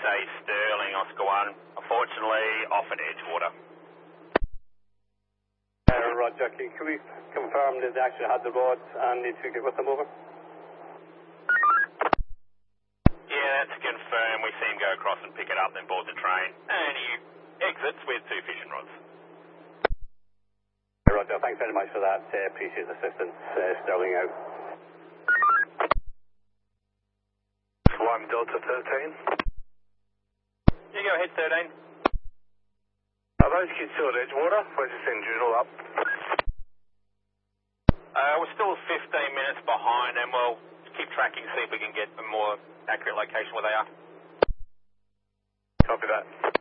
USA Sterling, Oscar 1. Unfortunately, off at Edgewater. Roger, can we confirm that they actually had the rods and need to get with them over? Yeah, that's confirmed. We see him go across and pick it up, then board the train. And he exits with 2 fishing rods. Roger, thanks very much for that. Appreciate the assistance. Sterling out. 1 Delta 13. You go ahead, 13. Are those kids still at Edgewater? We're just sending Journal up. We're still 15 minutes behind, and we'll keep tracking, see if we can get a more accurate location where they are. Copy that.